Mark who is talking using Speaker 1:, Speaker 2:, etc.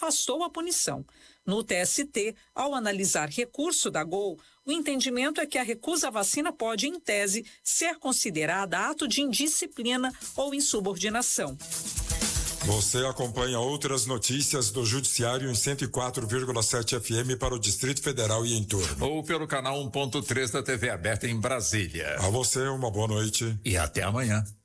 Speaker 1: afastou a punição. No TST, ao analisar recurso da Gol, o entendimento é que a recusa à vacina pode, em tese, ser considerada ato de indisciplina ou insubordinação.
Speaker 2: Você acompanha outras notícias do Judiciário em 104,7 FM para o Distrito Federal e em torno.
Speaker 3: Ou pelo canal 1.3 da TV aberta em Brasília.
Speaker 2: A você uma boa noite.
Speaker 3: E até amanhã.